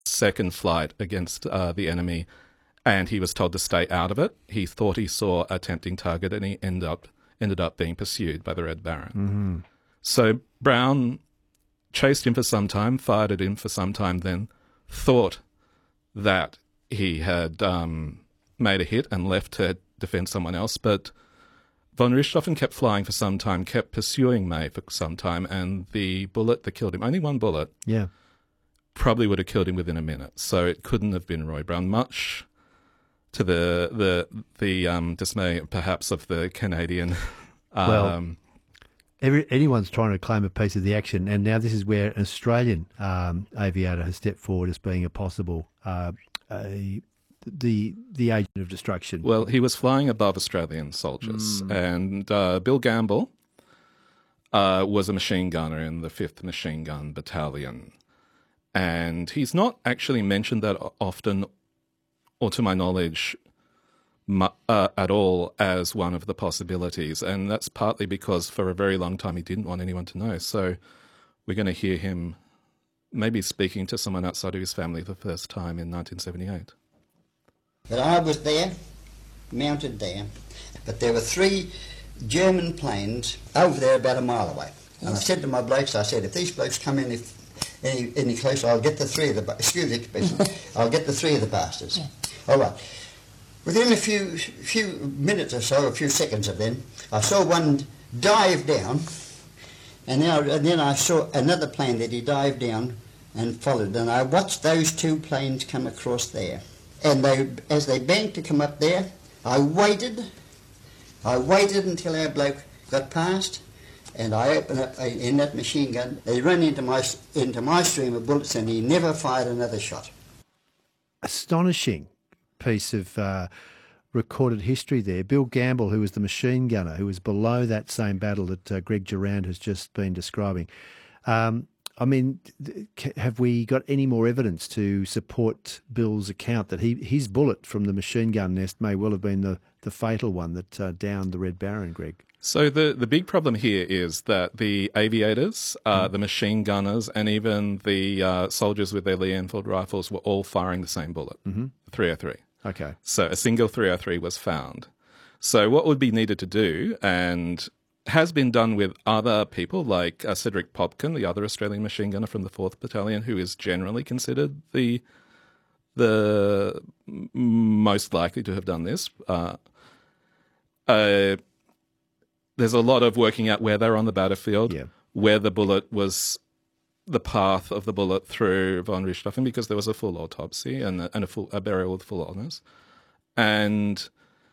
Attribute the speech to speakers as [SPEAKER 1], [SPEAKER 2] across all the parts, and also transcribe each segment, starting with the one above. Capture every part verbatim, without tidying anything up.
[SPEAKER 1] second flight against uh, the enemy, and he was told to stay out of it. He thought he saw a tempting target, and he ended up ended up being pursued by the Red Baron.
[SPEAKER 2] Mm-hmm.
[SPEAKER 1] So Brown chased him for some time, fired at him for some time, then thought that he had um, made a hit and left to defend someone else, but von Richthofen kept flying for some time, kept pursuing May for some time, and the bullet that killed him, only one bullet,
[SPEAKER 2] yeah,
[SPEAKER 1] probably would have killed him within a minute. So it couldn't have been Roy Brown, much to the the the um, dismay, perhaps, of the Canadian. Um,
[SPEAKER 2] well, every, anyone's trying to claim a piece of the action, and now this is where an Australian um, aviator has stepped forward as being a possible uh, a, the the agent of destruction.
[SPEAKER 1] Well, he was flying above Australian soldiers,
[SPEAKER 2] Mm.
[SPEAKER 1] and uh, Bill Gamble uh, was a machine gunner in the fifth Machine Gun Battalion. And he's not actually mentioned that often, or to my knowledge, mu- uh, at all as one of the possibilities. And that's partly because for a very long time he didn't want anyone to know. So we're going to hear him maybe speaking to someone outside of his family for the first time in nineteen seventy-eight.
[SPEAKER 3] But I was there, mounted there, but there were three German planes over there about a mile away. And I said to my blokes, I said, if these blokes come in if any, any closer, I'll get the three of the, ba- excuse the expression, I'll get the three of the bastards.
[SPEAKER 4] Yeah.
[SPEAKER 3] All right. Within a few few minutes or so, a few seconds of them, I saw one dive down, and then I, and then I saw another plane that he dived down and followed, and I watched those two planes come across there. And they, as they banked to come up there, I waited, I waited until our bloke got past, and I opened up a, in that machine gun. They ran into my into my stream of bullets, and he never fired another shot.
[SPEAKER 2] Astonishing piece of uh, recorded history there. Bill Gamble, who was the machine gunner, who was below that same battle that uh, Greg Durand has just been describing. Um, I mean, th- have we got any more evidence to support Bill's account that he his bullet from the machine gun nest may well have been the, the fatal one that uh, downed the Red Baron, Greg?
[SPEAKER 1] So the, the big problem here is that the aviators, uh, mm. the machine gunners, and even the uh, soldiers with their Lee Enfield rifles were all firing the same bullet,
[SPEAKER 2] mm-hmm.
[SPEAKER 1] three oh three.
[SPEAKER 2] Okay.
[SPEAKER 1] So a single three oh three was found. So what would be needed to do, and has been done with other people like uh, Cedric Popkin, the other Australian machine gunner from the fourth Battalion, who is generally considered the the most likely to have done this. Uh, uh, there's a lot of working out where they're on the battlefield,
[SPEAKER 2] yeah.
[SPEAKER 1] where the bullet was, the path of the bullet through von Richthofen, because there was a full autopsy and a, and a full a burial with full honours. And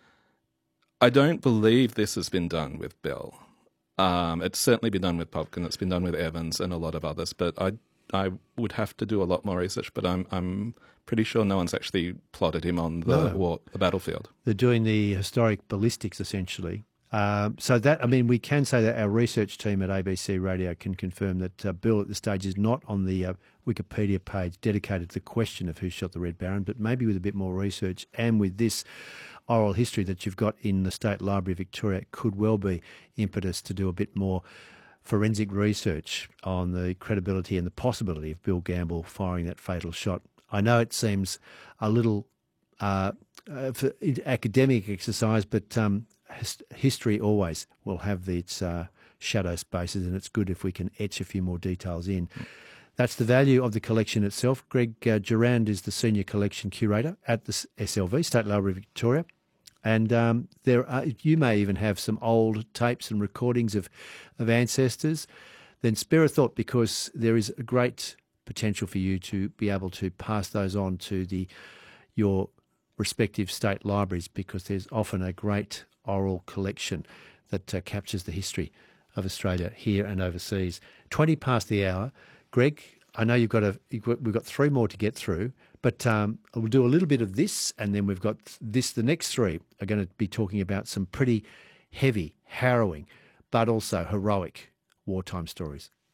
[SPEAKER 1] I don't believe this has been done with Bill. Um, it's certainly been done with Popkin. It's been done with Evans and a lot of others. But I I would have to do a lot more research. But I'm I'm pretty sure no one's actually plotted him on the
[SPEAKER 2] No.
[SPEAKER 1] war, the battlefield.
[SPEAKER 2] They're doing the historic ballistics, essentially. Um, so that, I mean, we can say that our research team at A B C Radio can confirm that uh, Bill at this stage is not on the uh, Wikipedia page dedicated to the question of who shot the Red Baron, but maybe with a bit more research and with this oral history that you've got in the State Library of Victoria, it could well be impetus to do a bit more forensic research on the credibility and the possibility of Bill Gamble firing that fatal shot. I know it seems a little uh, uh, for academic exercise, but um, his, history always will have its uh, shadow spaces, and it's good if we can etch a few more details in. That's the value of the collection itself. Greg uh, Durand is the Senior Collection Curator at the S L V, State Library of Victoria. And um, there are, you may even have some old tapes and recordings of, of ancestors. Then spare a thought, because there is a great potential for you to be able to pass those on to the your respective state libraries, because there's often a great oral collection that uh, captures the history of Australia here and overseas. twenty past the hour. Greg, I know you've got a, you've got, we've got three more to get through, but um, we'll do a little bit of this, and then we've got this. The next three are going to be talking about some pretty heavy, harrowing, but also heroic wartime stories.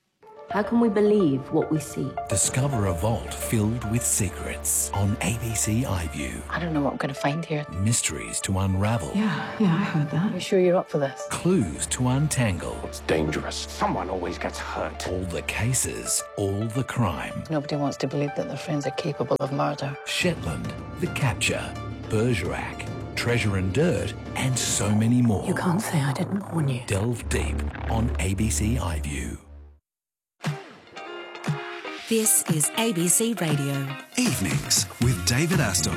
[SPEAKER 4] How can we believe what we see?
[SPEAKER 5] Discover a vault filled with secrets on A B C iView.
[SPEAKER 6] I don't know what I'm going to find here.
[SPEAKER 5] Mysteries to unravel.
[SPEAKER 6] Yeah, yeah, I heard that. You sure you're up for this?
[SPEAKER 5] Clues to untangle.
[SPEAKER 7] It's dangerous. Someone always gets hurt.
[SPEAKER 5] All the cases, all the crime.
[SPEAKER 6] Nobody wants to believe that their friends are capable of murder.
[SPEAKER 5] Shetland, The Capture, Bergerac, Treasure and Dirt, and so many more.
[SPEAKER 6] You can't say I didn't warn you.
[SPEAKER 5] Delve deep on A B C iView.
[SPEAKER 8] This is A B C Radio.
[SPEAKER 9] Evenings with David Astle.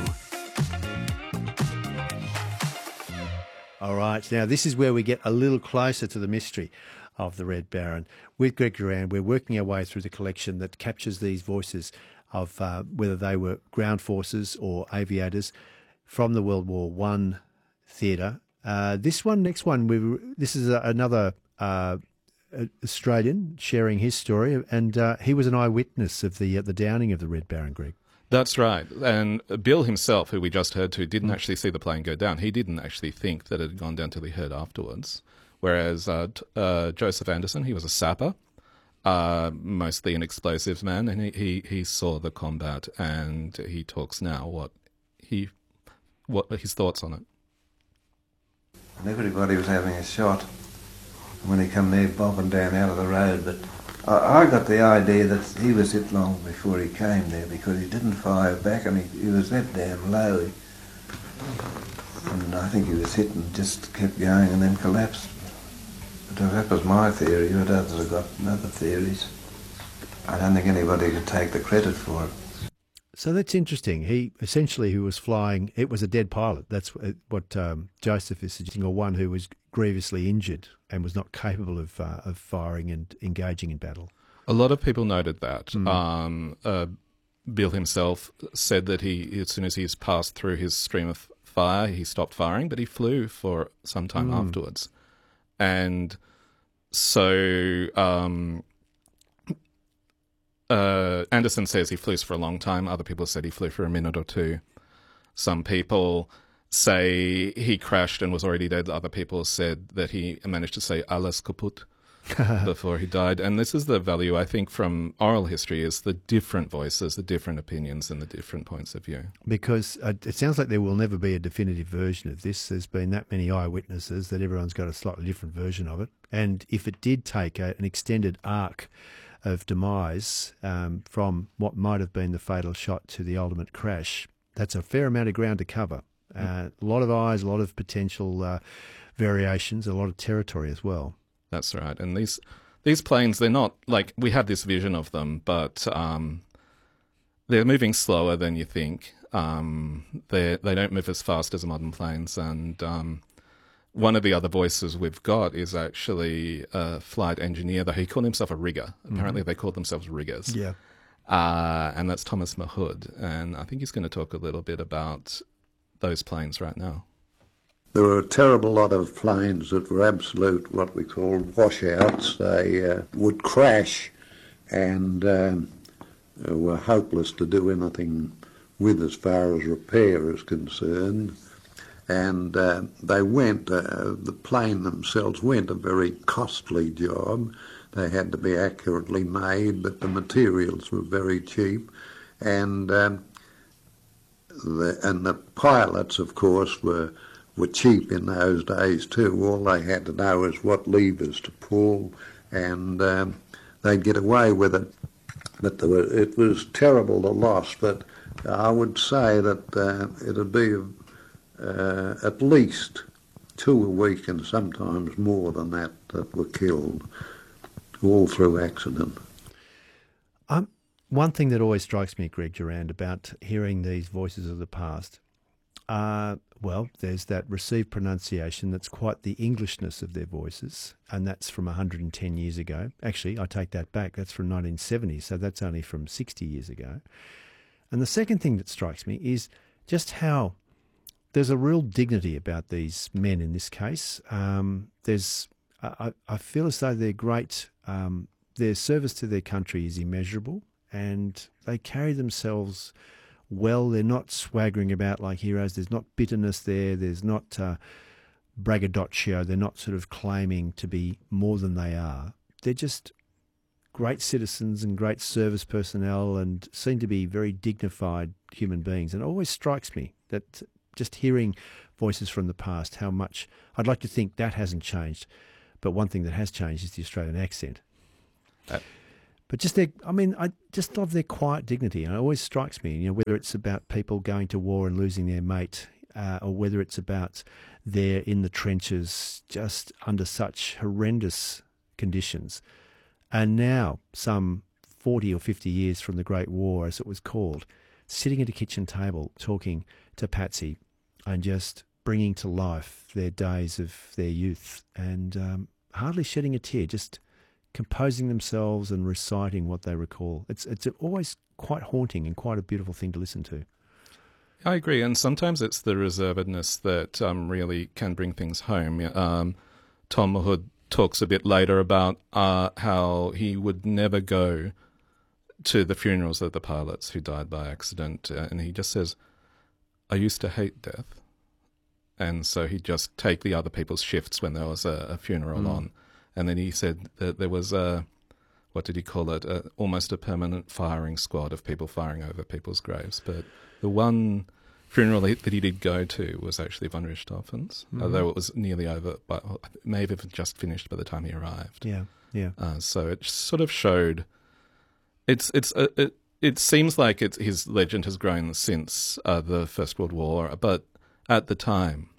[SPEAKER 2] All right, now this is where we get a little closer to the mystery of the Red Baron. With Greg Durand, we're working our way through the collection that captures these voices of uh, whether they were ground forces or aviators from the World War One theatre. Uh, this one, next one, we this is a, another uh, Australian sharing his story, and uh, he was an eyewitness of the uh, the downing of the Red Baron, Greg. That's
[SPEAKER 1] right. And Bill himself, who we just heard to, didn't mm. actually see the plane go down. He didn't actually think that it had gone down till he heard afterwards. Whereas uh, t- uh, Joseph Anderson, he was a sapper, uh, mostly an explosives man, and he, he, he saw the combat, and he talks now what he what his thoughts on it.
[SPEAKER 10] And everybody was having a shot when he come there bobbing down out of the road, but I, I got the idea that he was hit long before he came there because he didn't fire back and he, he was that damn low. And I think he was hit and just kept going and then collapsed. But that was my theory, but others have got other theories. I don't think anybody could take the credit for it.
[SPEAKER 2] So that's interesting. He essentially who was flying, it was a dead pilot. That's what um, Joseph is suggesting, or one who was grievously injured and was not capable of uh, of firing and engaging in battle.
[SPEAKER 1] A lot of people noted that.
[SPEAKER 2] Mm.
[SPEAKER 1] Um, uh, Bill himself said that he, as soon as he's passed through his stream of fire, he stopped firing, but he flew for some time
[SPEAKER 2] Mm.
[SPEAKER 1] afterwards. And so um, uh, Anderson says he flew for a long time. Other people said he flew for a minute or two. Some people say he crashed and was already dead. Other people said that he managed to say alles kaputt before he died. And this is the value, I think, from oral history, is the different voices, the different opinions and the different points of view.
[SPEAKER 2] Because uh, it sounds like there will never be a definitive version of this. There's been that many eyewitnesses that everyone's got a slightly different version of it. And if it did take a, an extended arc of demise um, from what might have been the fatal shot to the ultimate crash, that's a fair amount of ground to cover. Uh, a lot of eyes, a lot of potential uh, variations, a lot of territory as well.
[SPEAKER 1] That's right. And these these planes, they're not, like, we have this vision of them, but um, they're moving slower than you think. Um, they they don't move as fast as modern planes. And um, one of the other voices we've got is actually a flight engineer, though he called himself a rigger. Apparently
[SPEAKER 2] Mm-hmm.
[SPEAKER 1] they called themselves riggers.
[SPEAKER 2] Yeah.
[SPEAKER 1] Uh, and that's Thomas Mahood. And I think he's going to talk a little bit about those planes right now.
[SPEAKER 11] There were a terrible lot of planes that were absolute, what we call washouts. They uh, would crash and um, were hopeless to do anything with as far as repair is concerned. And uh, they went, uh, the plane themselves went a very costly job. They had to be accurately made, but the materials were very cheap. And um, the, and the pilots, of course, were were cheap in those days too. All they had to know is what levers to pull, and um, they'd get away with it. But there were, it was terrible the loss, but I would say that uh, it'd be uh, at least two a week and sometimes more than that that were killed, all through accident.
[SPEAKER 2] Um, one thing that always strikes me, Greg Durand, about hearing these voices of the past, uh, well, there's that received pronunciation that's quite the Englishness of their voices, and that's from one hundred ten years ago. Actually, I take that back. That's from nineteen seventy, so that's only from sixty years ago. And the second thing that strikes me is just how there's a real dignity about these men in this case. Um, there's, I, I feel as though they're great. Um, their service to their country is immeasurable, and they carry themselves well. They're not swaggering about like heroes. There's not bitterness there. There's not uh, braggadocio. They're not sort of claiming to be more than they are. They're just great citizens and great service personnel and seem to be very dignified human beings. And it always strikes me that just hearing voices from the past, how much, I'd like to think that hasn't changed. But one thing that has changed is the Australian accent. Uh, but just their, I mean, I just love their quiet dignity. And it always strikes me, you know, whether it's about people going to war and losing their mate, uh, or whether it's about they're in the trenches just under such horrendous conditions. And now, some forty or fifty years from the Great War, as it was called, sitting at a kitchen table talking to Patsy and just bringing to life their days of their youth and um, hardly shedding a tear, just composing themselves and reciting what they recall. It's it's always quite haunting and quite a beautiful thing to listen to.
[SPEAKER 1] I agree, and sometimes it's the reservedness that um, really can bring things home. Um, Tom Hood talks a bit later about uh, how he would never go to the funerals of the pilots who died by accident, uh, and he just says, I used to hate death. And so he'd just take the other people's shifts when there was a, a funeral mm. on. And then he said that there was a, what did he call it, a, almost a permanent firing squad of people firing over people's graves. But the one funeral that he did go to was actually von Richthofen's, mm. although it was nearly over, but it may have just finished by the time he arrived.
[SPEAKER 2] Yeah, yeah.
[SPEAKER 1] Uh, so it sort of showed, it's it's a, it, it seems like it's, his legend has grown since uh, the First World War, but at the time,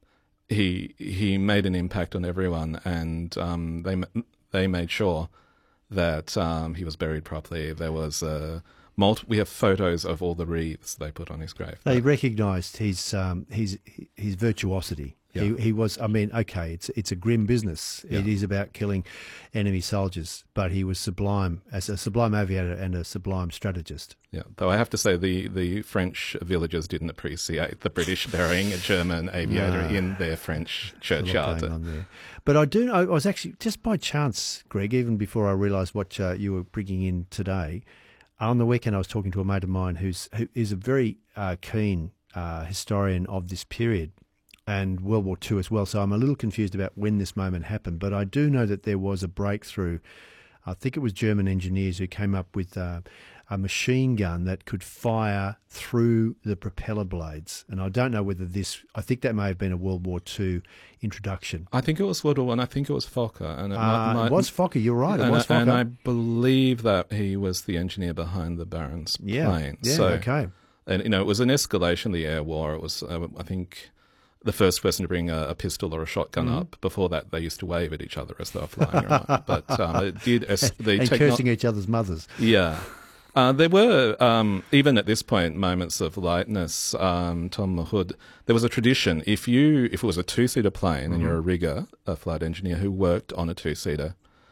[SPEAKER 1] he he made an impact on everyone, and um, they they made sure that um, he was buried properly. There was a multi- we have photos of all the wreaths they put on his grave.
[SPEAKER 2] They recognised his um, his his virtuosity. Yeah. He he was. I mean, okay, it's it's a grim business. Yeah. It is about killing enemy soldiers, but he was sublime as a sublime aviator and a sublime strategist.
[SPEAKER 1] Yeah, though I have to say the, the French villagers didn't appreciate the British burying a German aviator no. in their French churchyard.
[SPEAKER 2] But I do know, I was actually, just by chance, Greg, even before I realised what uh, you were bringing in today, on the weekend I was talking to a mate of mine who's, who is a very uh, keen uh, historian of this period and World War Two as well. So I'm a little confused about when this moment happened, but I do know that there was a breakthrough. I think it was German engineers who came up with uh, a machine gun that could fire through the propeller blades. And I don't know whether this, I think that may have been a World War Two introduction.
[SPEAKER 1] I think it was World War One. I think it was Fokker. And it,
[SPEAKER 2] uh,
[SPEAKER 1] might, might,
[SPEAKER 2] it was Fokker, you're right, it
[SPEAKER 1] and,
[SPEAKER 2] was Fokker.
[SPEAKER 1] And I believe that he was the engineer behind the Baron's
[SPEAKER 2] yeah,
[SPEAKER 1] plane.
[SPEAKER 2] Yeah,
[SPEAKER 1] so,
[SPEAKER 2] okay.
[SPEAKER 1] And, you know, it was an escalation, the air war. It was, uh, I think, the first person to bring a, a pistol or a shotgun mm-hmm. up. Before that, they used to wave at each other as they were flying around. But um, it did... Es- the
[SPEAKER 2] and
[SPEAKER 1] techno-
[SPEAKER 2] cursing each other's mothers.
[SPEAKER 1] Yeah. Uh, there were, um, even at this point, moments of lightness. Um, Tom Hood, there was a tradition. If you, if it was a two-seater plane mm-hmm. and you're a rigger, a flight engineer who worked on a two-seater,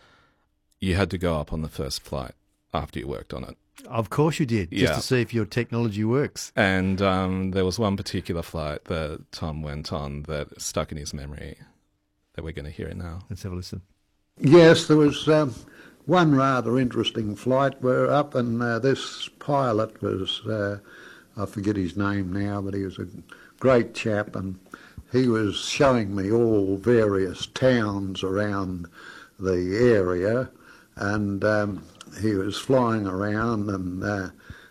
[SPEAKER 1] you had to go up on the first flight after you worked on it.
[SPEAKER 2] Of course you did, just
[SPEAKER 1] yeah.
[SPEAKER 2] to see if your technology works.
[SPEAKER 1] And um, there was one particular flight that Tom went on that stuck in his memory that we're going to hear it now.
[SPEAKER 2] Let's have a listen.
[SPEAKER 11] Yes, there was um, one rather interesting flight. We're up and uh, this pilot was, uh, I forget his name now, but he was a great chap, and he was showing me all various towns around the area, and um, he was flying around, and uh,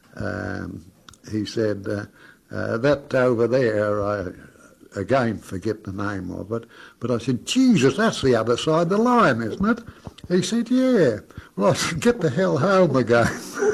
[SPEAKER 11] um, he said, uh, uh, that over there, I again forget the name of it, but I said, Jesus, that's the other side of the line, isn't it? He said, yeah. Well, I said, get the hell home again.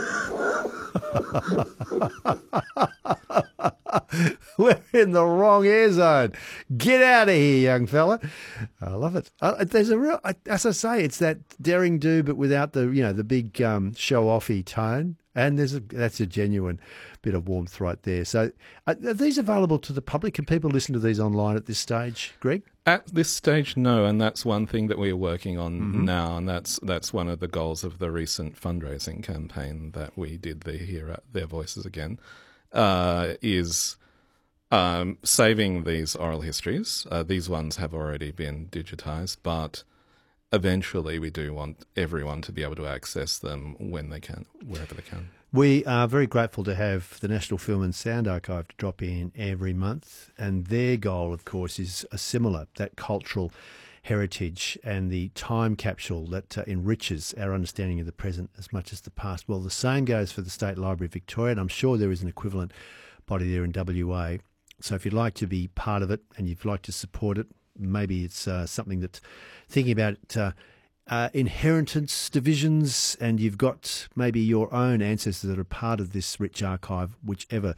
[SPEAKER 2] We're in the wrong air zone. Get out of here, young fella. I love it. Uh, there's a real, as I say, it's that daring do, but without the, you know, the big um, show-offy tone. And there's a, that's a genuine bit of warmth right there. So are these available to the public? Can people listen to these online at this stage, Greg?
[SPEAKER 1] At this stage, no, and that's one thing that we're working on
[SPEAKER 2] Mm-hmm.
[SPEAKER 1] now, and that's that's one of the goals of the recent fundraising campaign that we did, the Hear Their Voices Again, uh, is um, saving these oral histories. Uh, these ones have already been digitised, but eventually we do want everyone to be able to access them when they can, wherever they can.
[SPEAKER 2] We are very grateful to have the National Film and Sound Archive to drop in every month, and their goal, of course, is a similar, that cultural heritage and the time capsule that uh, enriches our understanding of the present as much as the past. Well, the same goes for the State Library of Victoria, and I'm sure there is an equivalent body there in W A. So if you'd like to be part of it and you'd like to support it, maybe it's uh, something that thinking about uh, uh, inheritance divisions, and you've got maybe your own ancestors that are part of this rich archive, whichever